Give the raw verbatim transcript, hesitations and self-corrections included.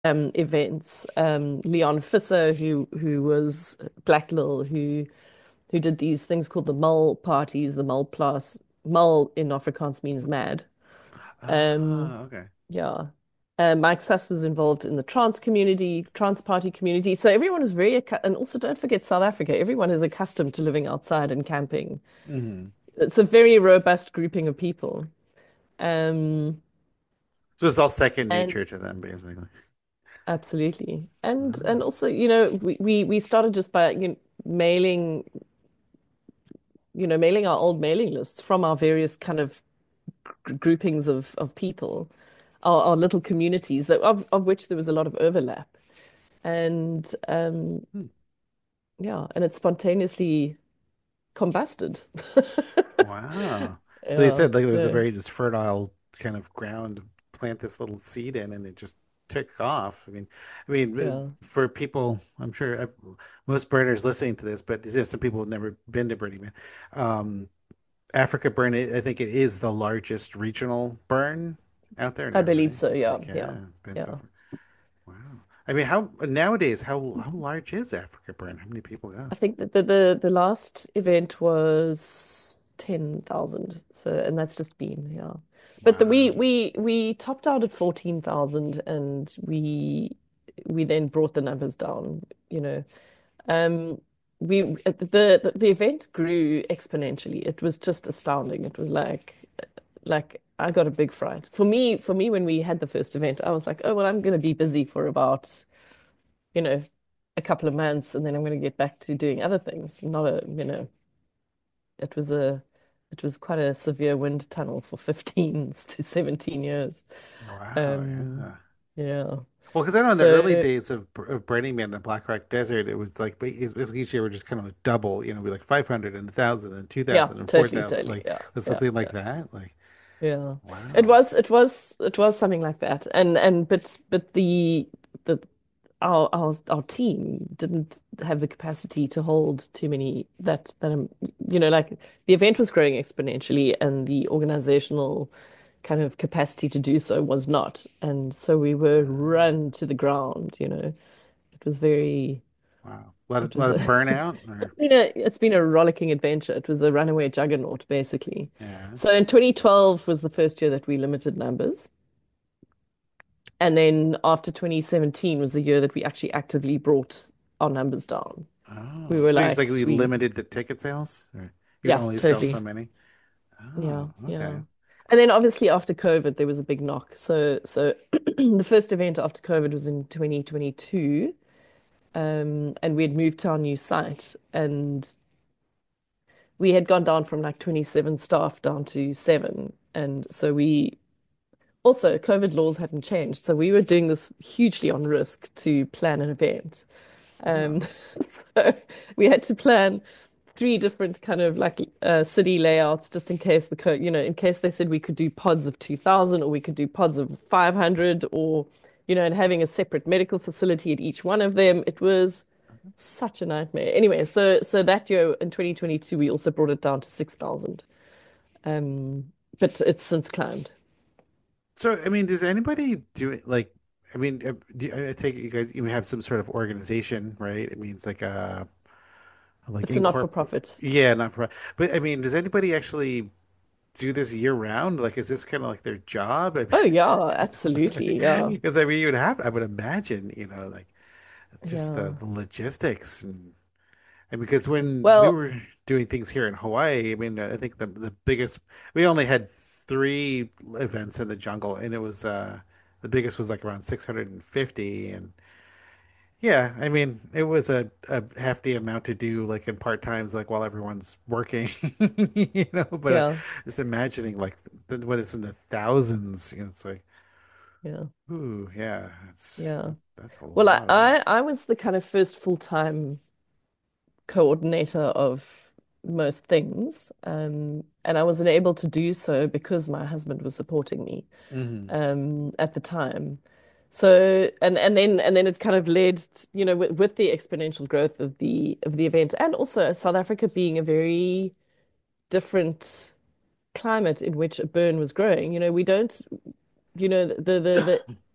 um, events. Um, Leon Fisser, who who was Black Lil, who who did these things called the Mul parties, the Mul plus. Mul in Afrikaans means mad. Um, Ah, okay. yeah. Uh, Mike Suss was involved in the trans community, trans party community. So everyone is very, accu- and also don't forget South Africa. Everyone is accustomed to living outside and camping. Hmm. It's a very robust grouping of people. Um, So it's all second and nature to them, basically. absolutely. And and Ah. also, you know, we we, we started just by, you know, mailing, you know, mailing our old mailing lists from our various kind of gr- groupings of of people, our, our little communities that of, of which there was a lot of overlap. And um, Hmm. yeah, and it spontaneously combusted. Wow. So you Yeah, said like there was a no, very just fertile kind of ground to plant this little seed in, and it just took off. I mean, I mean, uh, yeah. for people, I'm sure uh, most birders listening to this, but there's some people who've never been to Burning Man. Um, Africa Burn, I I think it is the largest regional burn out there I now, believe right? so. Yeah, Like, yeah, yeah, it's been so yeah. far. Wow. I mean, how nowadays, how how large is Africa Burn? How many people go? I think that the the, the last event was ten thousand. So, and that's just been, yeah. But the, we Wow. we we topped out at fourteen thousand, and we we then brought the numbers down, you know. Um, we the, the the event grew exponentially. It was just astounding. It was like like I got a big fright. For me, for me, when we had the first event, I was like, oh well, I'm going to be busy for about, you know, a couple of months, and then I'm going to get back to doing other things. Not a, you know, it was a it was quite a severe wind tunnel for fifteen to seventeen years. Wow. Um, Yeah. yeah. Well, because I know in the early So days of, of Burning Man in the Black Rock Desert, it was like ba- it's basically each year would just kind of double, you know, be like five hundred and one thousand and two yeah, thousand and four totally, thousand, totally. like Yeah, was yeah, something like yeah. that. Like, Yeah. It wow. was it was it was something like that. And and but but the the our our our team didn't have the capacity to hold too many that that um, you know, like the event was growing exponentially, and the organizational kind of capacity to do so was not. And so we were Uh, run to the ground, you know. It was very wow. Let it it was let a it burn out or it's been a it's been a rollicking adventure. It was a runaway juggernaut, basically. yeah. So in twenty twelve was the first year that we limited numbers. And then after twenty seventeen was the year that we actually actively brought our numbers down. We Oh, were so it's like, like we we, limited the ticket sales, or you yeah, only sell totally. so many. Yeah, Oh, yeah. okay. And then obviously after COVID, there was a big knock. So, so the first event after COVID was in twenty twenty-two. Um, and we had moved to our new site, and we had gone down from like twenty-seven staff down to seven. And so we also, COVID laws hadn't changed. So we were doing this hugely on risk to plan an event. Um, Oh, so we had to plan three different kind of like uh, city layouts just in case the code, you know, in case they said we could do pods of two thousand, or we could do pods of five hundred, or, you know, and having a separate medical facility at each one of them. It was such a nightmare. Anyway, so so that year in twenty twenty-two, we also brought it down to six thousand. Um, but it's since climbed. so I mean, does anybody do it like? I mean, uh, do you, I take it you guys you have some sort of organization, right? It means like a like It's a incorporate. not-for-profit. Yeah, not for. But I mean, does anybody actually do this year round? Like, is this kind of like their job? I Oh yeah, absolutely. mean, Yeah. because I mean, you would have, I would imagine, you know, like just the, Yeah. the logistics and and because when we Well, were doing things here in Hawaii, I mean, I think the the biggest we only had three events in the jungle, and it was uh the biggest was like around six hundred fifty, and yeah, I mean, it was a, a hefty amount to do like in part times, like while everyone's working, you know. But uh, yeah, just imagining like th when it's in the thousands, you know, it's like, yeah, ooh, yeah, it's yeah. that's a Well, I, lot of work. I, I was the kind of first full-time coordinator of most things. Um, and I wasn't able to do so because my husband was supporting me Hmm. um, at the time. So and and then and then it kind of led, you know, with, with the exponential growth of the of the event, and also South Africa being a very different climate in which a burn was growing. You know, we don't, you know, the the the